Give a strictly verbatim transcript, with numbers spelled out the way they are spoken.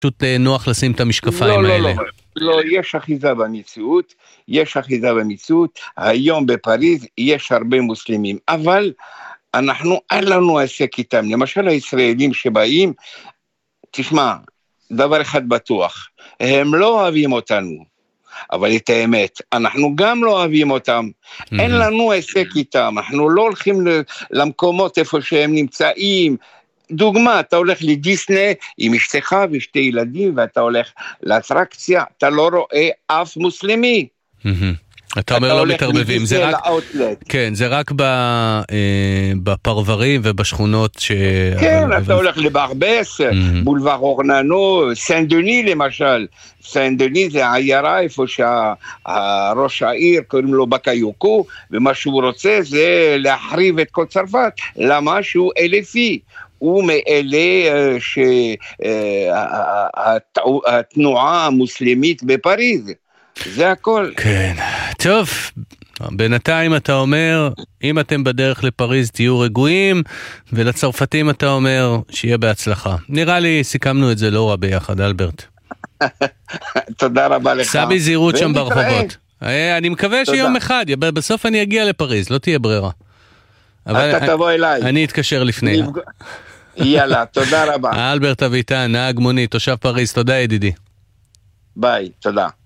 פשוט נוח לשים את המשקפיים לא, האלה. לא, לא, לא, יש אחיזה במציאות, יש אחיזה במציאות, היום בפריז יש הרבה מוסלמים, אבל אנחנו, אין לנו עסק איתם, למשל הישראלים שבאים, תשמע, דבר אחד בטוח, הם לא אוהבים אותנו, אבל את האמת, אנחנו גם לא אוהבים אותם, mm-hmm. אין לנו עסק איתם, אנחנו לא הולכים למקומות איפה שהם נמצאים, דוגמה, אתה הולך לדיסני עם אשתך ושתי ילדים, ואתה הולך לאטרקציה, אתה לא רואה אף מוסלמי. אתה אומר לא מתערבבים, זה רק, כן, זה רק בפרברים ובשכונות ש... כן, אתה הולך לברבס, בולבר אורננו, סן דני למשל, סן דני זה עיירה איפה שהראש העיר קוראים לו בקיוקו, ומה שהוא רוצה זה להחריב את כל צרפת, למה שהוא אלפי. הוא מאלה שהתנועה המוסלמית בפריז, זה הכל. כן, טוב, בינתיים אתה אומר, אם אתם בדרך לפריז תהיו רגועים, ולצרפתים אתה אומר שיהיה בהצלחה. נראה לי סיכמנו את זה לא רע ביחד, אלברט. תודה רבה לך. סע בזהירות שם ברחובות. אני מקווה שיום אחד, בסוף אני אגיע לפריז, לא תהיה ברירה. אתה תבוא אליי. אני אתקשר לפני. יאללה, תודה רבה. אלברט אביטן, נהג מונית, תושב פריז, תודה ידידי. ביי, תודה.